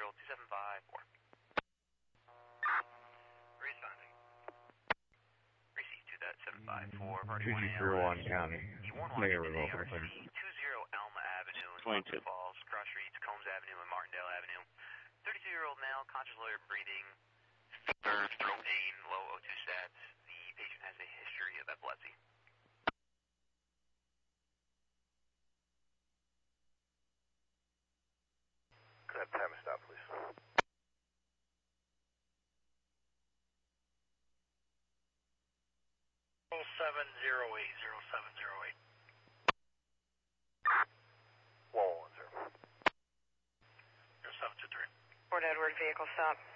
2754. Responding. Received to that 754. Party 201 County. Mega remote. 20 Elm Avenue in 22. Falls, cross streets, Combs Avenue and Martindale Avenue. 32-year-old male, conscious lower breathing, fever, throat pain, low O2 stats. The patient has a history of epilepsy. Could I have time to stop, please? (0708) 110. 0723. Port Edward vehicle stop.